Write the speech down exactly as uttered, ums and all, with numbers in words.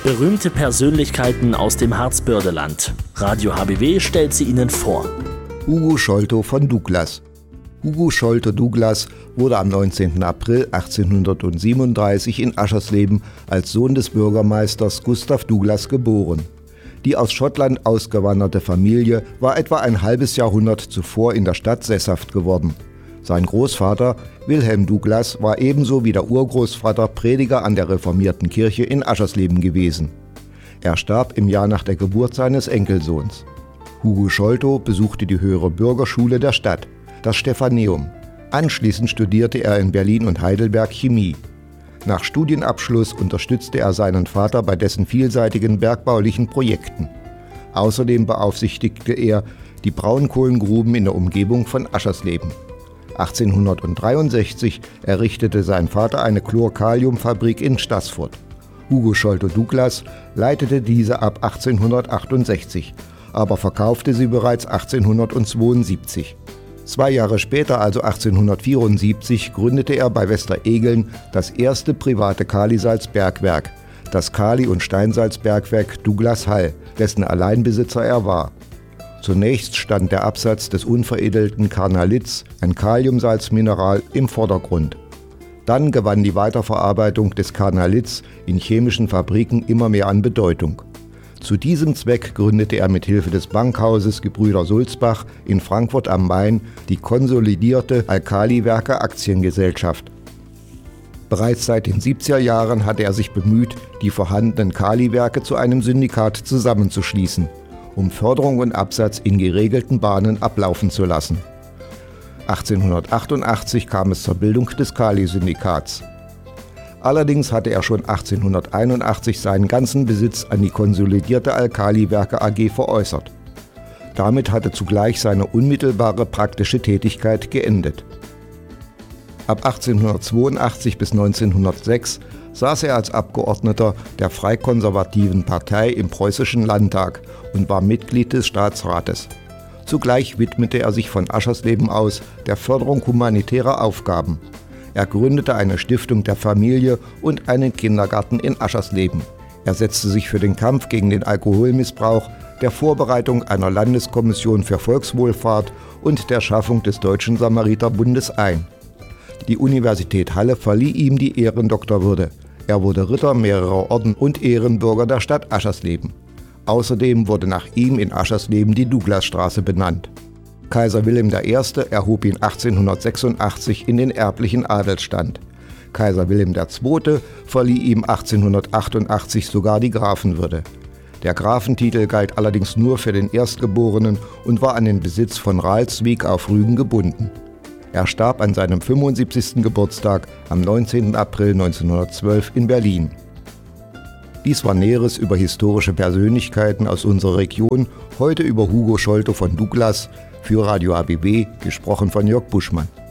Berühmte Persönlichkeiten aus dem Harzbördeland. Radio H B W stellt sie Ihnen vor. Hugo Scholto von Douglas. Hugo Scholto Douglas wurde am neunzehnten April achtzehnhundertsiebenunddreißig in Aschersleben als Sohn des Bürgermeisters Gustav Douglas geboren. Die aus Schottland ausgewanderte Familie war etwa ein halbes Jahrhundert zuvor in der Stadt sesshaft geworden. Sein Großvater, Wilhelm Douglas, war ebenso wie der Urgroßvater Prediger an der reformierten Kirche in Aschersleben gewesen. Er starb im Jahr nach der Geburt seines Enkelsohns. Hugo Scholto besuchte die höhere Bürgerschule der Stadt, das Stephaneum. Anschließend studierte er in Berlin und Heidelberg Chemie. Nach Studienabschluss unterstützte er seinen Vater bei dessen vielseitigen bergbaulichen Projekten. Außerdem beaufsichtigte er die Braunkohlengruben in der Umgebung von Aschersleben. achtzehnhundertdreiundsechzig errichtete sein Vater eine Chlorkaliumfabrik in Staßfurt. Hugo Scholto Douglas leitete diese ab achtzehnhundertachtundsechzig, aber verkaufte sie bereits achtzehnhundertzweiundsiebzig. Zwei Jahre später, also achtzehnhundertvierundsiebzig, gründete er bei Westeregeln das erste private Kalisalzbergwerk, das Kali- und Steinsalzbergwerk Douglas Hall, dessen Alleinbesitzer er war. Zunächst stand der Absatz des unveredelten Carnalits, ein Kaliumsalzmineral, im Vordergrund. Dann gewann die Weiterverarbeitung des Carnalits in chemischen Fabriken immer mehr an Bedeutung. Zu diesem Zweck gründete er mit Hilfe des Bankhauses Gebrüder Sulzbach in Frankfurt am Main die konsolidierte Alkaliwerke Aktiengesellschaft. Bereits seit den siebziger Jahren hatte er sich bemüht, die vorhandenen Kaliwerke zu einem Syndikat zusammenzuschließen, um Förderung und Absatz in geregelten Bahnen ablaufen zu lassen. achtzehnhundertachtundachtzig kam es zur Bildung des Kali-Syndikats. Allerdings hatte er schon achtzehnhunderteinundachtzig seinen ganzen Besitz an die konsolidierte Alkaliwerke A G veräußert. Damit hatte zugleich seine unmittelbare praktische Tätigkeit geendet. Ab achtzehnhundertzweiundachtzig bis neunzehnhundertsechs saß er als Abgeordneter der Freikonservativen Partei im Preußischen Landtag und war Mitglied des Staatsrates. Zugleich widmete er sich von Aschersleben aus der Förderung humanitärer Aufgaben. Er gründete eine Stiftung der Familie und einen Kindergarten in Aschersleben. Er setzte sich für den Kampf gegen den Alkoholmissbrauch, der Vorbereitung einer Landeskommission für Volkswohlfahrt und der Schaffung des Deutschen Samariterbundes ein. Die Universität Halle verlieh ihm die Ehrendoktorwürde. Er wurde Ritter mehrerer Orden und Ehrenbürger der Stadt Aschersleben. Außerdem wurde nach ihm in Aschersleben die Douglasstraße benannt. Kaiser Wilhelm der Erste erhob ihn achtzehnhundertsechsundachtzig in den erblichen Adelsstand. Kaiser Wilhelm der Zweite verlieh ihm achtzehnhundertachtundachtzig sogar die Grafenwürde. Der Grafentitel galt allerdings nur für den Erstgeborenen und war an den Besitz von Ralswiek auf Rügen gebunden. Er starb an seinem fünfundsiebzigsten Geburtstag am neunzehnten April neunzehnhundertzwölf in Berlin. Dies war Näheres über historische Persönlichkeiten aus unserer Region, heute über Hugo Scholto von Douglas, für Radio H B W, gesprochen von Jörg Buschmann.